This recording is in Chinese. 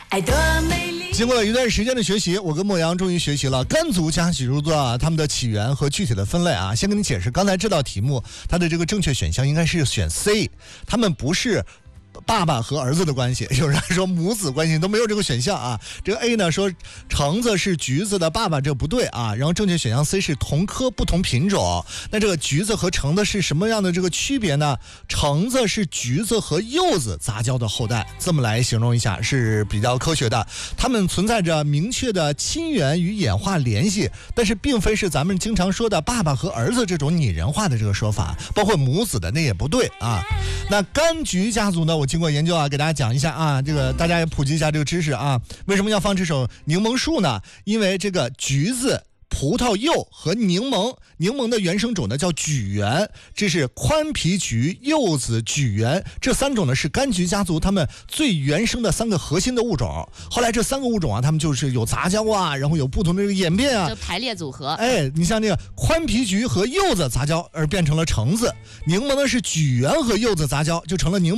爱多美丽。 经过了一段时间的学习，我跟莫阳终于学习了甘族加喜如多它们的起源和具体的分类啊。先跟你解释，刚才这道题目它的这个正确选项应该是选 C， 它们不是爸爸和儿子的关系，有人说母子关系都没有这个选项啊。这个 A 呢说橙子是橘子的爸爸，这不对啊。然后正确选项 C 是同科不同品种。那这个橘子和橙子是什么样的这个区别呢？橙子是橘子和柚子杂交的后代，这么来形容一下是比较科学的。它们存在着明确的亲缘与演化联系，但是并非是咱们经常说的爸爸和儿子这种拟人化的这个说法，包括母子的那也不对啊。那柑橘家族呢，我经过研究啊，给大家讲一下啊，这个大家也普及一下这个知识啊。为什么要放这首柠檬树呢？因为这个橘子、葡萄柚和柠檬的原生种呢叫橘园，这是宽皮橘、柚子、橘园，这三种呢是柑橘家族它们最原生的三个核心的物种。后来这三个物种啊，它们就是有杂交啊，然后有不同的这个演变啊， 就排列组合。 哎，你像那个宽皮橘和柚子杂交而变成了橙子，柠檬呢是橘园和柚子杂交就成了柠檬。